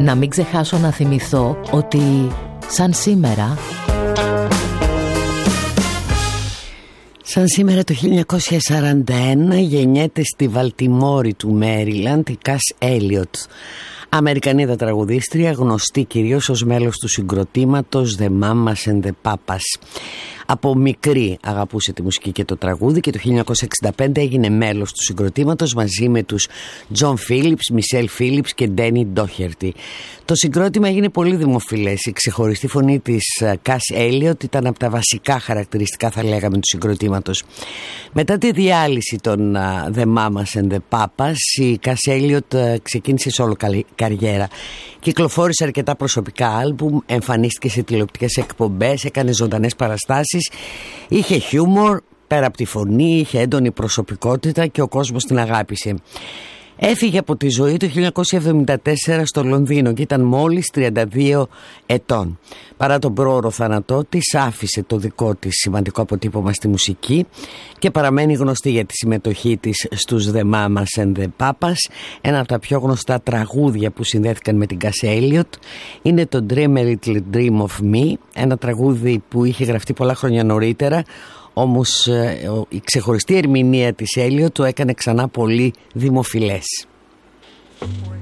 Να μην ξεχάσω να θυμηθώ ότι σαν σήμερα το 1941 γεννιέται στη Βαλτιμόρη του Μέριλαντ η Κας Έλιοτ, Αμερικανίδα τραγουδίστρια, γνωστή κυρίως ως μέλος του συγκροτήματος The Mamas and the Papas. Από μικρή αγαπούσε τη μουσική και το τραγούδι και το 1965 έγινε μέλος του συγκροτήματος μαζί με τους Τζον Φίλιπς, Μισελ Φίλιπς και Ντένι Ντόχερτι. Το συγκρότημα έγινε πολύ δημοφιλές. Η ξεχωριστή φωνή της Κας Έλιοτ ήταν από τα βασικά χαρακτηριστικά, θα λέγαμε, του συγκροτήματος. Μετά τη διάλυση των The Mamas and the Papas, η Κας Έλιοτ ξεκίνησε σόλο καριέρα. Κυκλοφόρησε αρκετά προσωπικά άλμπουμ, εμφανίστηκε σε τηλεοπτικές εκπομπές, έκανε ζωντανές παραστάσεις, είχε χιούμορ, πέρα από τη φωνή, είχε έντονη προσωπικότητα και ο κόσμος την αγάπησε. Έφυγε από τη ζωή το 1974 στο Λονδίνο και ήταν μόλις 32 ετών. Παρά τον πρόωρο θάνατό της, άφησε το δικό της σημαντικό αποτύπωμα στη μουσική και παραμένει γνωστή για τη συμμετοχή της στους The Mamas and the Papas. Ένα από τα πιο γνωστά τραγούδια που συνδέθηκαν με την Κας Έλιοτ είναι το Dream a Little Dream of Me, ένα τραγούδι που είχε γραφτεί πολλά χρόνια νωρίτερα. Όμως η ξεχωριστή ερμηνεία της Έλιοτ το έκανε ξανά πολύ δημοφιλές.